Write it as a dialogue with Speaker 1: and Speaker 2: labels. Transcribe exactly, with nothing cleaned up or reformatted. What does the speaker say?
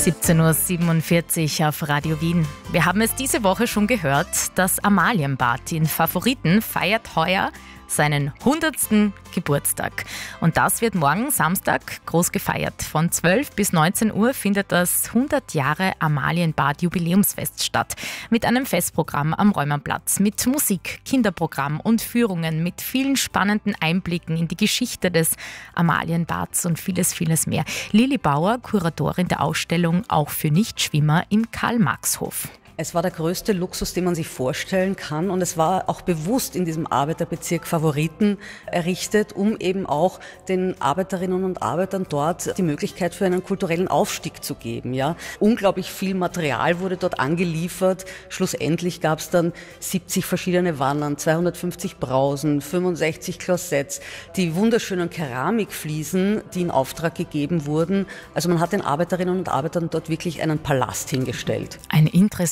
Speaker 1: siebzehn Uhr siebenundvierzig auf Radio Wien. Wir haben es diese Woche schon gehört, das Amalienbad in Favoriten feiert heuer seinen hundertsten Geburtstag. Und das wird morgen Samstag groß gefeiert. Von zwölf bis neunzehn Uhr findet das hundert Jahre Amalienbad Jubiläumsfest statt. Mit einem Festprogramm am Räumannplatz, mit Musik, Kinderprogramm und Führungen, mit vielen spannenden Einblicken in die Geschichte des Amalienbads und vieles, vieles mehr. Lili Bauer, Kuratorin der Ausstellung Auch für Nichtschwimmer im Karl-Marx-Hof.
Speaker 2: Es war der größte Luxus, den man sich vorstellen kann, und es war auch bewusst in diesem Arbeiterbezirk Favoriten errichtet, um eben auch den Arbeiterinnen und Arbeitern dort die Möglichkeit für einen kulturellen Aufstieg zu geben. Ja, unglaublich viel Material wurde dort angeliefert. Schlussendlich gab es dann siebzig verschiedene Wannen, zweihundertfünfzig Brausen, fünfundsechzig Klossetts, die wunderschönen Keramikfliesen, die in Auftrag gegeben wurden. Also man hat den Arbeiterinnen und Arbeitern dort wirklich einen Palast hingestellt.
Speaker 1: Ein interessantes